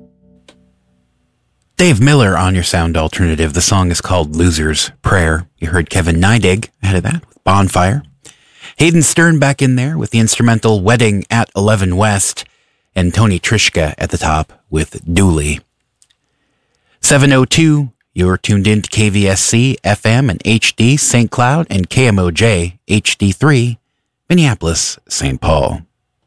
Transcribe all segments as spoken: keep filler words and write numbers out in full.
Dave Miller on your sound alternative. The song is called Loser's Prayer. You heard Kevin Neidig ahead of that with Bonfire. Hayden Stern back in there with the instrumental Wedding at eleven West. And Tony Trishka at the top with Dooley. seven oh two, you're tuned in to K V S C, F M and H D, Saint Cloud, and K M O J, H D three, Minneapolis, Saint Paul.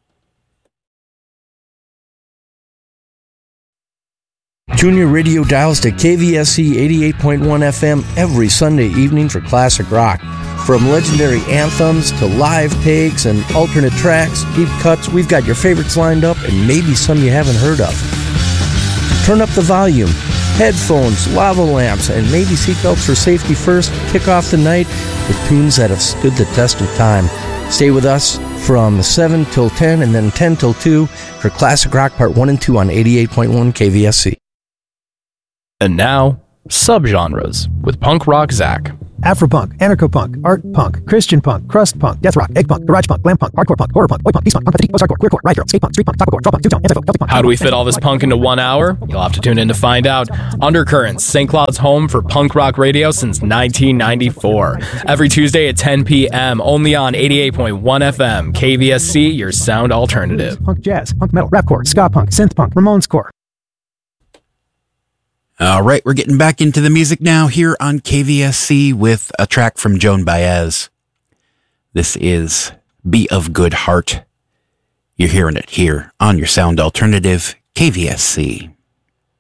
Tune your radio dials to K V S C eighty-eight point one F M every Sunday evening for classic rock. From legendary anthems to live takes and alternate tracks, deep cuts, we've got your favorites lined up and maybe some you haven't heard of. Turn up the volume, headphones, lava lamps, and maybe seatbelts for safety first. Kick off the night with tunes that have stood the test of time. Stay with us from seven till ten and then ten till two for Classic Rock Part one and two on eighty-eight point one K V S C. And now, subgenres with Punk Rock Zach. Afropunk, anarcho-punk, art punk, Christian punk, crust punk, death rock, egg punk, garage punk, glam punk, hardcore punk, horror punk, oi punk, peace punk, punk post hardcore, queercore, riot girl, skate punk, street punk, taco skate punk, street punk, taco punk, drop punk, two-tone, anti-folk, Celtic punk. How do we fit all this punk into one hour? You'll have to tune in to find out. Undercurrents, Saint Cloud's home for punk rock radio since nineteen ninety-four. Every Tuesday at ten p.m. only on eighty-eight point one F M. K V S C, your sound alternative. Punk jazz, punk metal, rapcore, ska punk, synth punk, Ramones core. All right, we're getting back into the music now here on K V S C with a track from Joan Baez. This is Be of Good Heart. You're hearing it here on your sound alternative, K V S C.